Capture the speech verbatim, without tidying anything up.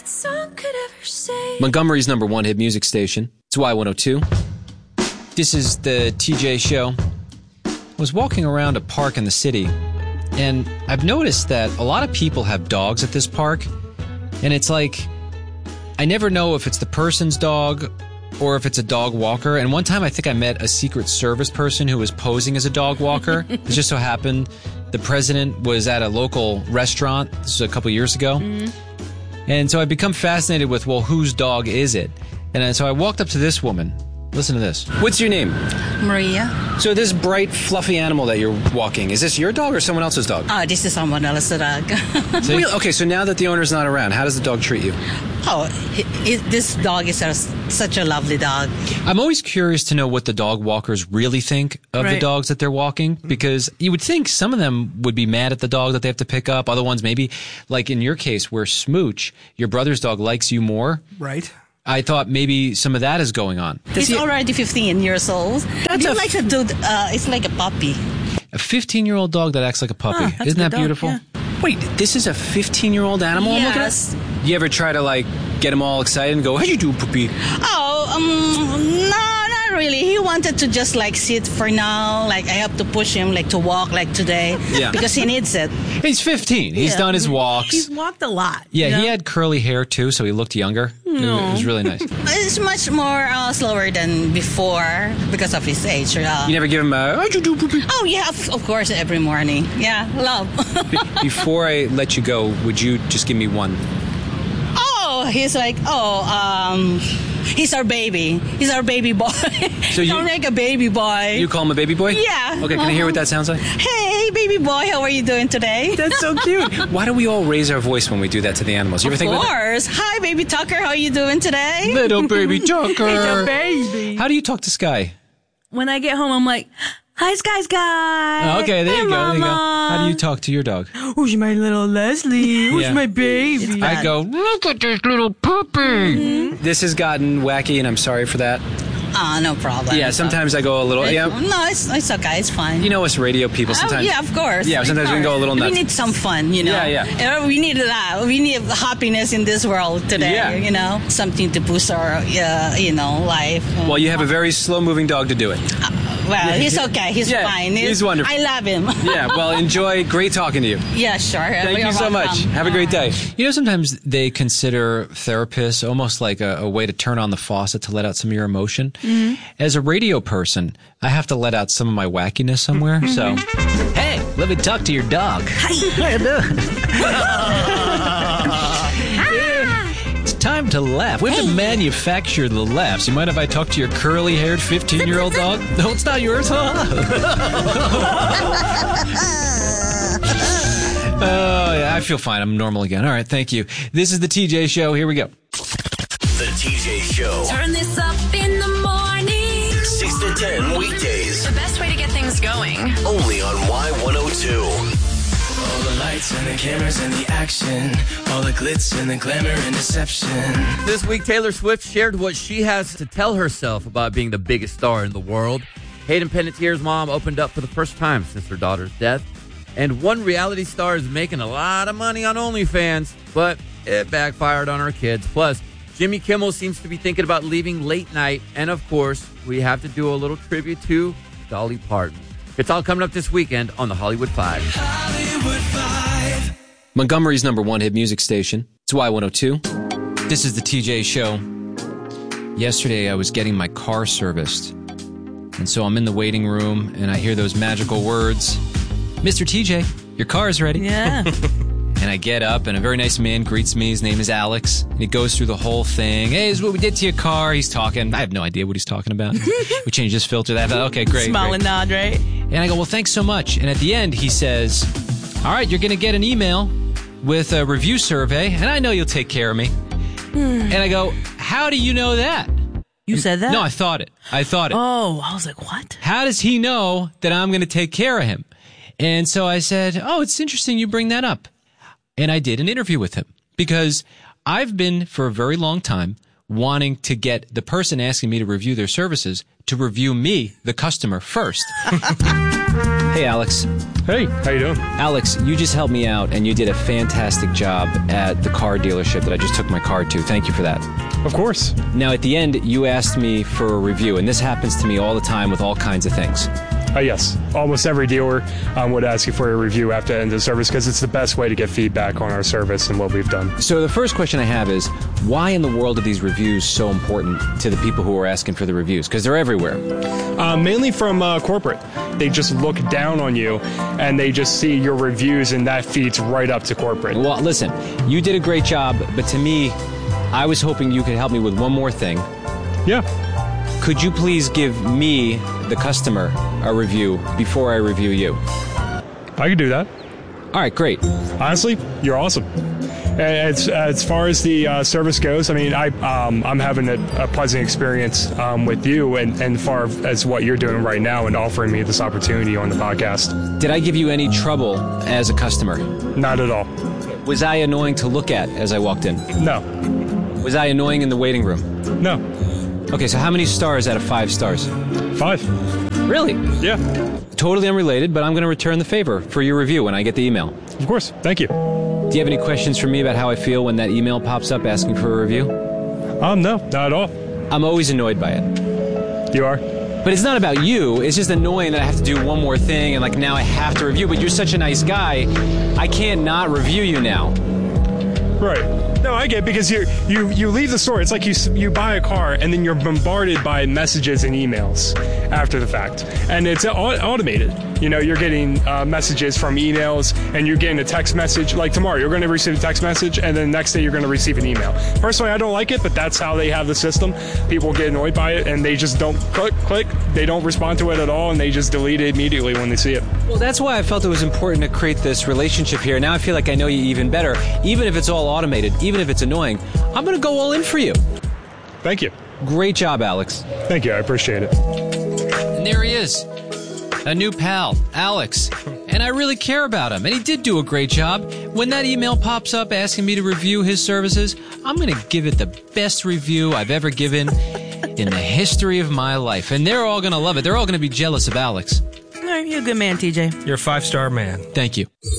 song could ever say. Montgomery's number one hit music station. It's Y one oh two. This is the T J Show. I was walking around a park in the city, and I've noticed that a lot of people have dogs at this park, and it's like, I never know if it's the person's dog or if it's a dog walker. And one time I think I met a Secret Service person who was posing as a dog walker. It just so happened the president was at a local restaurant. This was a couple years ago. Mm-hmm. And so I've become fascinated with, well, whose dog is it? And so I walked up to this woman. Listen to this. What's your name? Maria. So this bright, fluffy animal that you're walking, is this your dog or someone else's dog? Oh, this is someone else's dog. So, okay, so now that the owner's not around, how does the dog treat you? Oh, he, he, this dog is a, such a lovely dog. I'm always curious to know what the dog walkers really think of right. the dogs that they're walking, because you would think some of them would be mad at the dog that they have to pick up. Other ones maybe, like in your case where Smooch, your brother's dog, likes you more. Right. I thought maybe some of that is going on. Does He's he, already fifteen years old. That's a, like a dude. Uh, it's like a puppy. A fifteen-year-old dog that acts like a puppy. Huh, Isn't that beautiful? Dog, yeah. Wait, this is a fifteen-year-old animal? Yes. You ever try to, like, get him all excited and go, how you do, puppy? Oh, um, no, not really. He wanted to just, like, sit for now. Like, I have to push him, like, to walk, like, today. Yeah. Because he needs it. He's fifteen. He's yeah. done his walks. He's walked a lot. Yeah, you know? He had curly hair, too, so he looked younger. No. It was really nice. It's much more uh, slower than before because of his age. Uh, you never give him a, how'd you do, puppy? Oh, yeah, of, of course, every morning. Yeah, love. Be- before I let you go, would you just give me one? Oh, he's like, oh, um, he's our baby. He's our baby boy. So you, like a baby boy. You call him a baby boy? Yeah. Okay, can I hear what that sounds like? Hey, baby boy, how are you doing today? That's so cute. Why do we all raise our voice when we do that to the animals? You ever of think course. about that? Hi, baby Tucker, how are you doing today? Little baby Tucker. Little baby. How do you talk to Sky? When I get home, I'm like, hi, Sky, Sky. Oh, okay, there hey, you go. Mama. There you go. How do you talk to your dog? Who's my little Leslie? Who's yeah. my baby? I go, look at this little puppy. Mm-hmm. This has gotten wacky, and I'm sorry for that. Ah, uh, no problem. Yeah, sometimes I go a little. Yeah. No, it's, it's okay. It's fine. You know us radio people sometimes. Oh, yeah, of course. Yeah, sometimes we can go a little nuts. We need some fun, you know. Yeah, yeah. We need that. We need happiness in this world today. Yeah. You know, something to boost our, uh, you know, life. Well, you have a very slow-moving dog to do it. Uh, well, he's okay. He's yeah, fine. He's, he's wonderful. I love him. Yeah. Well, enjoy. Great talking to you. Yeah, sure. Thank You're you so welcome. much. Have a great day. Right. You know, sometimes they consider therapists almost like a, a way to turn on the faucet to let out some of your emotion. Mm-hmm. As a radio person, I have to let out some of my wackiness somewhere. So, hey, let me talk to your dog. How you doing? It's time to laugh. We have to manufacture the laughs. You mind if I talk to your curly-haired fifteen-year-old dog? No, it's not yours, huh? Oh, yeah, I feel fine. I'm normal again. All right, thank you. This is the T J Show. Here we go. The T J Show. Turn this up in the morning. six to ten weekdays. The best way to get things going. Only on Y one oh two. All the lights and the cameras and the action. All the glitz and the glamour and deception. This week, Taylor Swift shared what she has to tell herself about being the biggest star in the world. Hayden Panettiere's mom opened up for the first time since her daughter's death. And one reality star is making a lot of money on OnlyFans, but it backfired on her kids. Plus, Jimmy Kimmel seems to be thinking about leaving late night. And, of course, we have to do a little tribute to Dolly Parton. It's all coming up this weekend on the Hollywood Five. Hollywood Five. Montgomery's number one hit music station. It's Y one oh two. This is the T J Show. Yesterday, I was getting my car serviced. And so I'm in the waiting room, and I hear those magical words, Mister T J, your car is ready. Yeah. And I get up, and a very nice man greets me. His name is Alex. And he goes through the whole thing. Hey, this is what we did to your car. He's talking. I have no idea what he's talking about. We changed this filter. That. Okay, great. Smile great. and nod, right? And I go, well, thanks so much. And at the end, he says, all right, you're going to get an email with a review survey, and I know you'll take care of me. Hmm. And I go, how do you know that? You said that? No, I thought it. I thought it. Oh, I was like, what? How does he know that I'm going to take care of him? And so I said, oh, it's interesting you bring that up. And I did an interview with him because I've been for a very long time wanting to get the person asking me to review their services to review me, the customer, first. Hey, Alex. Hey, how you doing? Alex, you just helped me out, and you did a fantastic job at the car dealership that I just took my car to. Thank you for that. Of course. Now, at the end, you asked me for a review, and this happens to me all the time with all kinds of things. Uh, yes, almost every dealer um, would ask you for a review after the end of the service because it's the best way to get feedback on our service and what we've done. So the first question I have is, why in the world are these reviews so important to the people who are asking for the reviews? Because they're everywhere. Uh, mainly from uh, corporate. They just look down on you and they just see your reviews and that feeds right up to corporate. Well, listen, you did a great job, but to me, I was hoping you could help me with one more thing. Yeah. Could you please give me, the customer, a review before I review you? I could do that. All right, great. Honestly, you're awesome. As, as far as the uh, service goes, I mean, I, um, I'm having a, a pleasant experience um, with you and, and far as what you're doing right now and offering me this opportunity on the podcast. Did I give you any trouble as a customer? Not at all. Was I annoying to look at as I walked in? No. Was I annoying in the waiting room? No. Okay, so how many stars out of five stars? Five. Really? Yeah. Totally unrelated, but I'm going to return the favor for your review when I get the email. Of course. Thank you. Do you have any questions for me about how I feel when that email pops up asking for a review? Um, no, not at all. I'm always annoyed by it. You are? But it's not about you. It's just annoying that I have to do one more thing and like now I have to review. But you're such a nice guy, I can't not review you now. Right. No, I get it because you you you leave the store. It's like you you buy a car and then you're bombarded by messages and emails after the fact, and it's automated. You know, you're getting uh, messages from emails, and you're getting a text message. Like tomorrow, you're going to receive a text message, and then the next day you're going to receive an email. Personally, I don't like it, but that's how they have the system. People get annoyed by it, and they just don't click, click. They don't respond to it at all, and they just delete it immediately when they see it. Well, that's why I felt it was important to create this relationship here. Now I feel like I know you even better. Even if it's all automated, even if it's annoying, I'm going to go all in for you. Thank you. Great job, Alex. Thank you. I appreciate it. And there he is. A new pal, Alex. And I really care about him. And he did do a great job. When that email pops up asking me to review his services, I'm going to give it the best review I've ever given in the history of my life. And they're all going to love it. They're all going to be jealous of Alex. All right, you're a good man, T J. You're a five-star man. Thank you.